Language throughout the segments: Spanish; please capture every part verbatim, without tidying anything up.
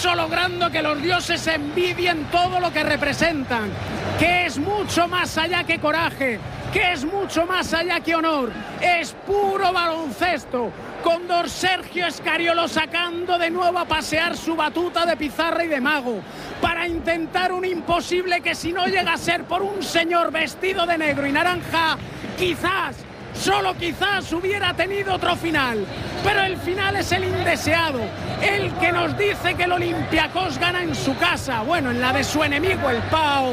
incluso logrando que los dioses envidien todo lo que representan, que es mucho más allá que coraje, que es mucho más allá que honor, es puro baloncesto. Condor Sergio Scariolo sacando de nuevo a pasear su batuta de pizarra y de mago para intentar un imposible que, si no llega a ser por un señor vestido de negro y naranja, quizás, solo quizás hubiera tenido otro final. Pero el final es el indeseado, el que nos dice que el Olympiacos gana en su casa, bueno, en la de su enemigo el Pau.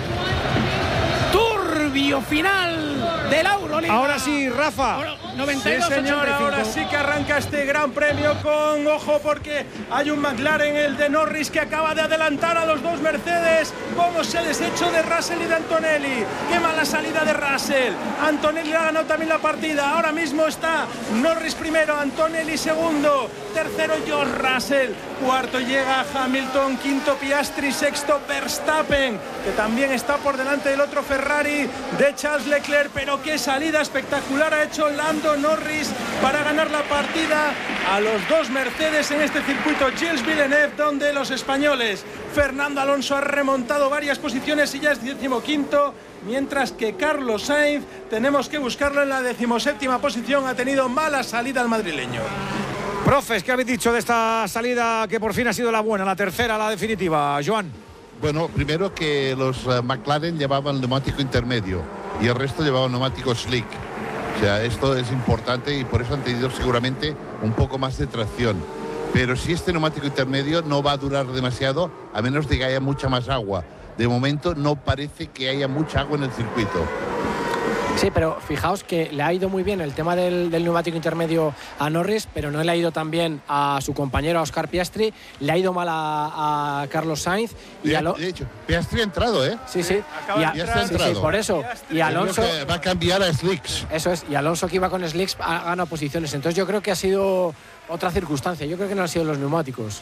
Turbio final del Euroliga. Ahora sí, Rafa. noventa y dos, sí, señor, ochenta y cinco. ahora sí que arranca este gran premio con ojo, porque hay un McLaren, el de Norris, que acaba de adelantar a los dos Mercedes. Cómo se ha deshecho de Russell y de Antonelli. Qué mala salida de Russell. Antonelli ha ganado también la partida. Ahora mismo está Norris primero, Antonelli segundo, tercero George Russell, cuarto llega Hamilton, quinto Piastri, sexto Verstappen, que también está por delante del otro Ferrari de Charles Leclerc. Pero qué salida espectacular ha hecho Lando Norris para ganar la partida a los dos Mercedes en este circuito Gilles Villeneuve, donde los españoles Fernando Alonso ha remontado varias posiciones y ya es decimoquinto, mientras que Carlos Sainz, tenemos que buscarlo en la decimoséptima posición, ha tenido mala salida al madrileño. Profes, ¿qué habéis dicho de esta salida que por fin ha sido la buena, la tercera, la definitiva, Joan? Bueno, primero que los uh, McLaren llevaban neumático intermedio y el resto llevaban neumático slick. O sea, esto es importante y por eso han tenido seguramente un poco más de tracción. Pero si este neumático intermedio no va a durar demasiado, a menos de que haya mucha más agua. De momento no parece que haya mucha agua en el circuito. Sí, pero fijaos que le ha ido muy bien el tema del, del neumático intermedio a Norris, pero no le ha ido tan bien a su compañero, a Oscar Piastri. Le ha ido mal a, a Carlos Sainz. Y de, a lo... de hecho, Piastri ha entrado, ¿eh? Sí, sí. Acaba y a... de entrar. sí, sí, por eso. Y Alonso... Que va a cambiar a Slicks. Eso es. Y Alonso, que iba con Slicks, ha ganado posiciones. Entonces yo creo que ha sido otra circunstancia. Yo creo que no han sido los neumáticos.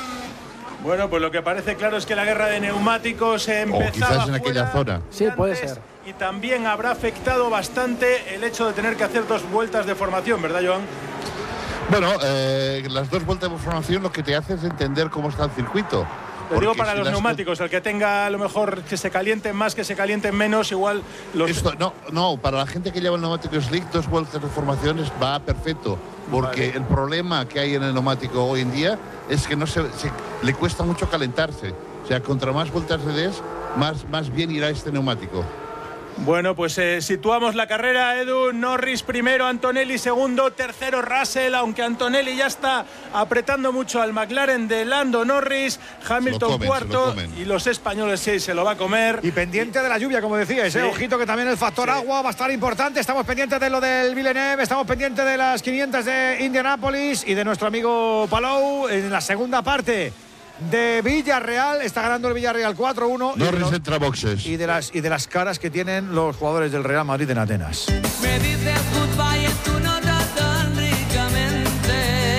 Bueno, pues lo que parece claro es que la guerra de neumáticos empezaba o quizás en aquella zona. Sí, puede ser. Y también habrá afectado bastante el hecho de tener que hacer dos vueltas de formación, ¿verdad, Joan? Bueno, eh, las dos vueltas de formación lo que te hace es entender cómo está el circuito. Lo digo para si los neumáticos, el que tenga a lo mejor que se calienten más, que se calienten menos, igual los... Esto, no, no, para la gente que lleva el neumático slick, dos vueltas de formaciones va perfecto, porque vale. El problema que hay en el neumático hoy en día es que no se, se le cuesta mucho calentarse. O sea, contra más vueltas le des, más, más bien irá este neumático. Bueno, pues eh, situamos la carrera, Edu. Norris primero, Antonelli segundo, tercero Russell, aunque Antonelli ya está apretando mucho al McLaren de Lando Norris. Hamilton comen, cuarto y los españoles sí, se lo va a comer. Y pendiente de la lluvia, como decíais, sí. ¿eh? Ojito que también el factor sí. agua va a estar importante. Estamos pendientes de lo del Villeneuve, estamos pendientes de las quinientas de Indianápolis y de nuestro amigo Palou en la segunda parte de Villarreal. Está ganando el Villarreal cuatro uno. Norris entra boxes. Y de, las, y de las caras que tienen los jugadores del Real Madrid en Atenas. Me dices goodbye en tu nota tan ricamente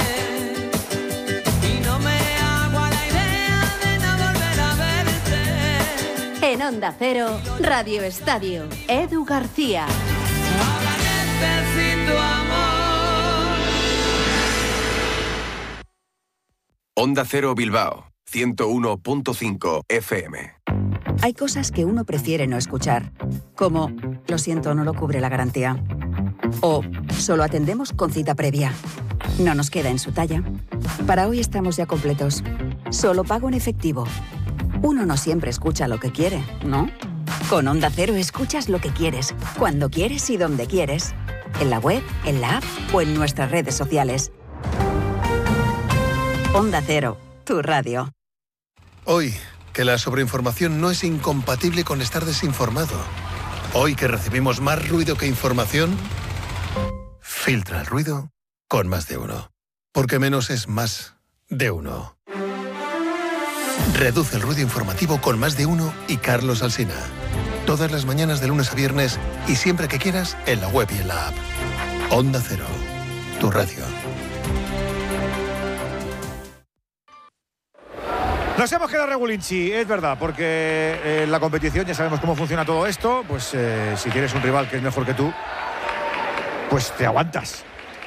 y no me hago a la idea de no volver a verte. En Onda Cero, Radio Estadio, Edu García. Ahora necesito amor. Onda Cero Bilbao, ciento uno punto cinco F M. Hay cosas que uno prefiere no escuchar, como lo siento, no lo cubre la garantía. O solo atendemos con cita previa. No nos queda en su talla. Para hoy estamos ya completos. Solo pago en efectivo. Uno no siempre escucha lo que quiere, ¿no? Con Onda Cero escuchas lo que quieres, cuando quieres y donde quieres. En la web, en la app o en nuestras redes sociales. Onda Cero, tu radio. Hoy, que la sobreinformación no es incompatible con estar desinformado. Hoy que recibimos más ruido que información, filtra el ruido con Más de Uno. Porque menos es más de uno. Reduce el ruido informativo con Más de Uno y Carlos Alsina. Todas las mañanas de lunes a viernes y siempre que quieras en la web y en la app. Onda Cero, tu radio. Nos hemos quedado regulinchi, es verdad, porque en eh, la competición ya sabemos cómo funciona todo esto. Pues eh, si tienes un rival que es mejor que tú, pues te aguantas.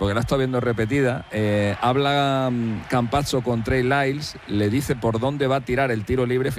porque la he estado viendo repetida. Eh, habla um, Campazzo con Trey Lyles, le dice por dónde va a tirar el tiro libre.